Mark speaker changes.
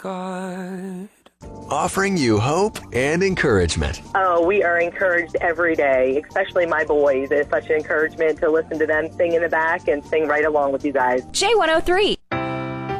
Speaker 1: God.
Speaker 2: Offering you hope and encouragement.
Speaker 3: Oh, we are encouraged every day, especially my boys. It's such an encouragement to listen to them sing in the back and sing right along with you guys.
Speaker 4: J103.